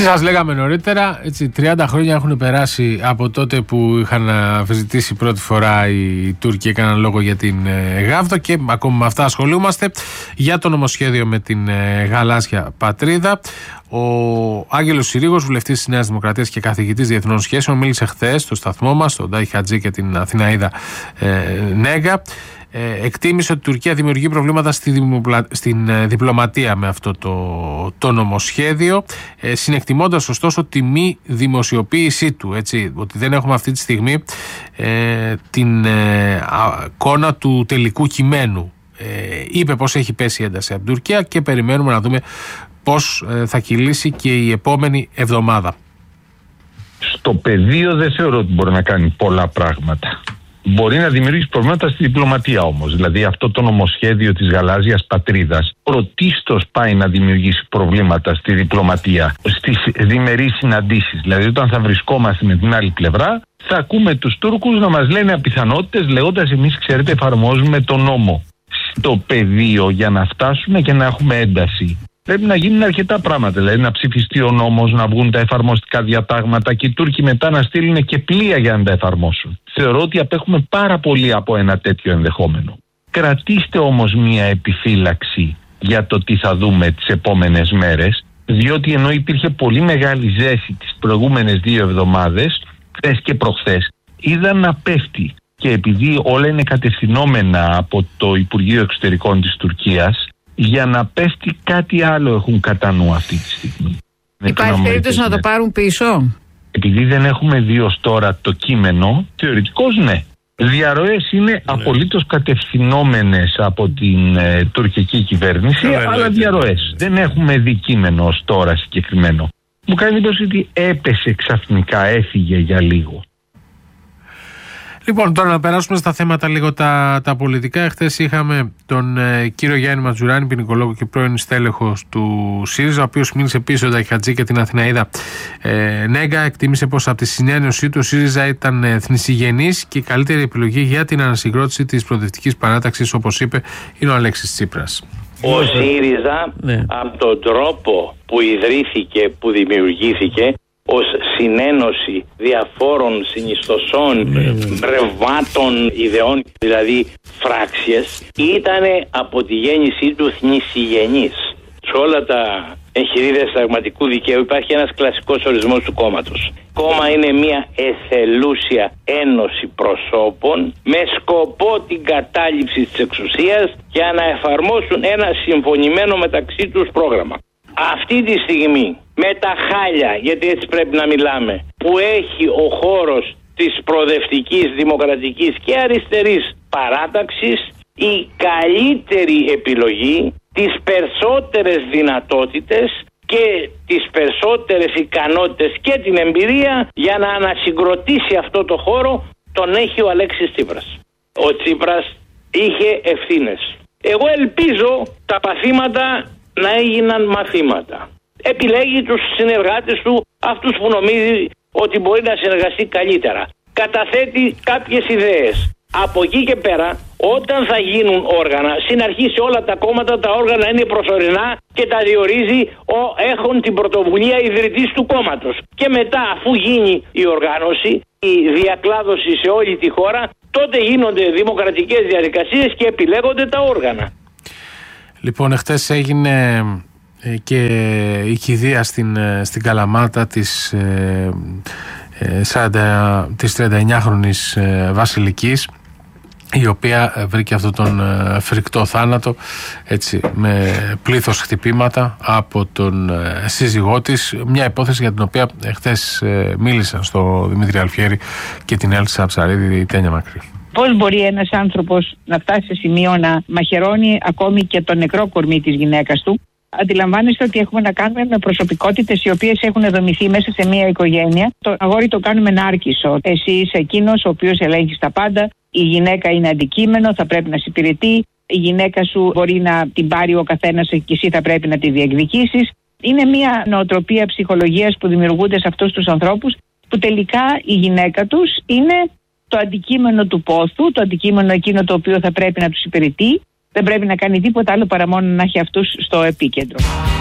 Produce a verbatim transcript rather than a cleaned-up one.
Σας λέγαμε νωρίτερα, έτσι, τριάντα χρόνια έχουν περάσει από τότε που είχαν αμφισβητήσει πρώτη φορά οι Τούρκοι, έκαναν λόγο για την ε, Γάβδο και ακόμα με αυτά ασχολούμαστε. Για το νομοσχέδιο με την ε, γαλάζια πατρίδα. Ο Άγγελος Συρίγος, βουλευτής της Νέας Δημοκρατίας και καθηγητής διεθνών σχέσεων, μίλησε χθες στο σταθμό μας, στον Ντάι Χατζή και την Αθηναίδα ε, Νέγκα. Ε, εκτίμησε ότι η Τουρκία δημιουργεί προβλήματα στη δημοπλα... στην ε, διπλωματία με αυτό το, το νομοσχέδιο, ε, συνεκτιμώντας ωστόσο τη μη δημοσιοποίησή του, έτσι, ότι δεν έχουμε αυτή τη στιγμή ε, την ε, εικόνα του τελικού κειμένου. Ε, είπε πως έχει πέσει η ένταση από την Τουρκία και περιμένουμε να δούμε πώς ε, θα κυλήσει και η επόμενη εβδομάδα. Στο πεδίο δεν θεωρώ ότι μπορεί να κάνει πολλά πράγματα. Μπορεί να δημιουργήσει προβλήματα στη διπλωματία όμως. Δηλαδή αυτό το νομοσχέδιο της γαλάζιας πατρίδας πρωτίστως πάει να δημιουργήσει προβλήματα στη διπλωματία, στις διμερείς συναντήσεις. Δηλαδή όταν θα βρισκόμαστε με την άλλη πλευρά θα ακούμε τους Τούρκους να μας λένε απιθανότητες λέγοντας εμείς ξέρετε εφαρμόζουμε τον νόμο. Στο πεδίο για να φτάσουμε και να έχουμε ένταση πρέπει να γίνουν αρκετά πράγματα, δηλαδή να ψηφιστεί ο νόμος, να βγουν τα εφαρμοστικά διατάγματα και οι Τούρκοι μετά να στείλουν και πλοία για να τα εφαρμόσουν. Θεωρώ ότι απέχουμε πάρα πολύ από ένα τέτοιο ενδεχόμενο. Κρατήστε όμως μία επιφύλαξη για το τι θα δούμε τις επόμενες μέρες, διότι ενώ υπήρχε πολύ μεγάλη ζέση τις προηγούμενες δύο εβδομάδες, χθες και προχθές, είδα να πέφτει. Και επειδή όλα είναι κατευθυνόμενα από το Υπουργείο Εξωτερικών της Τουρκίας, για να πέφτει κάτι άλλο έχουν κατά νου αυτή τη στιγμή. Υπάρχει περίπτωση να το πάρουν πίσω? Επειδή δεν έχουμε δει ως τώρα το κείμενο, θεωρητικώς ναι. Διαρροές είναι ναι. απολύτως κατευθυνόμενες από την ε, τουρκική κυβέρνηση, ναι, αλλά ναι. διαρροές. Δεν έχουμε δει κείμενο ως τώρα συγκεκριμένο. Μου κάνει εντύπωση ότι έπεσε ξαφνικά, έφυγε για λίγο. Λοιπόν, τώρα να περάσουμε στα θέματα λίγο τα, τα πολιτικά. Χθες είχαμε τον ε, κύριο Γιάννη Ματζουράνη, ποινικολόγο και πρώην στέλεχος του ΣΥΡΙΖΑ, ο οποίος μίλησε επίσης στον Ντάι Χατζή και την Αθηναίδα ε, Νέγκα. Εκτίμησε πως από τη συνένωσή του ο ΣΥΡΙΖΑ ήταν ε, θνησιγενής και η καλύτερη επιλογή για την ανασυγκρότηση της προοδευτικής παράταξης, όπως είπε, είναι ο Αλέξης Τσίπρας. Ο ΣΥΡΙΖΑ ναι. από τον τρόπο που ιδρύθηκε, που δημιουργήθηκε, ως συνένωση διαφόρων συνιστοσών, ρευμάτων, ιδεών, δηλαδή φράξιες, ήταν από τη γέννησή του θνησιγενής. Σε όλα τα εγχειρίδια συνταγματικού δικαίου υπάρχει ένας κλασικός ορισμός του κόμματος. Κόμμα είναι μια εθελούσια ένωση προσώπων με σκοπό την κατάληψη της εξουσίας για να εφαρμόσουν ένα συμφωνημένο μεταξύ τους πρόγραμμα. Αυτή τη στιγμή με τα χάλια, γιατί έτσι πρέπει να μιλάμε, που έχει ο χώρος της προοδευτικής, δημοκρατικής και αριστερής παράταξης, η καλύτερη επιλογή, τις περισσότερες δυνατότητες και τις περισσότερες ικανότητες και την εμπειρία για να ανασυγκροτήσει αυτό το χώρο τον έχει ο Αλέξης Τσίπρας. Ο Τσίπρας είχε ευθύνες. Εγώ ελπίζω τα παθήματα να έγιναν μαθήματα. Επιλέγει τους συνεργάτες του, αυτούς που νομίζει ότι μπορεί να συνεργαστεί καλύτερα. Καταθέτει κάποιες ιδέες. Από εκεί και πέρα, όταν θα γίνουν όργανα, στην αρχή σε όλα τα κόμματα τα όργανα είναι προσωρινά και τα διορίζει ο έχουν την πρωτοβουλία ιδρυτής του κόμματος. Και μετά, αφού γίνει η οργάνωση, η διακλάδωση σε όλη τη χώρα, τότε γίνονται δημοκρατικές διαδικασίες και επιλέγονται τα όργανα. Λοιπόν, εχθές έγινε ε, και η κηδεία στην, στην Καλαμάτα της, ε, ε, σαράντα, της τριανταεννιάχρονης ε, Βασιλικής, η οποία βρήκε αυτόν τον ε, φρικτό θάνατο, έτσι, με πλήθος χτυπήματα από τον ε, σύζυγό της. Μια υπόθεση για την οποία εχθές ε, μίλησαν στο Δημήτρη Αλφιέρη και την Έλσα Ψαρίδη, η Τένια Μακρύ. Πώς μπορεί ένας άνθρωπος να φτάσει σε σημείο να μαχαιρώνει ακόμη και το νεκρό κορμί της γυναίκας του? Αντιλαμβάνεστε ότι έχουμε να κάνουμε με προσωπικότητες οι οποίες έχουν δομηθεί μέσα σε μια οικογένεια. Το αγόρι το κάνουμε νάρκισσο. Εσύ είσαι εκείνος ο οποίος ελέγχει τα πάντα. Η γυναίκα είναι αντικείμενο, θα πρέπει να σε υπηρετεί. Η γυναίκα σου μπορεί να την πάρει ο καθένας και εσύ θα πρέπει να τη διεκδικήσεις. Είναι μια νοοτροπία ψυχολογίας που δημιουργούνται σε αυτούς τους ανθρώπους, που τελικά η γυναίκα τους είναι το αντικείμενο του πόθου, το αντικείμενο εκείνο το οποίο θα πρέπει να τους υπηρετεί. Δεν πρέπει να κάνει τίποτα άλλο παρά μόνο να έχει αυτούς στο επίκεντρο.